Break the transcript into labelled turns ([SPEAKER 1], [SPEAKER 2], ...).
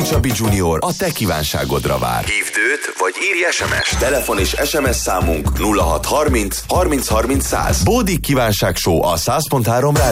[SPEAKER 1] Csabi Junior a te kívánságodra vár.
[SPEAKER 2] Hívd őt, vagy írj SMS-t. Telefon és SMS számunk 0630 30 30 100.
[SPEAKER 1] Bódik Kívánság Show a 100.3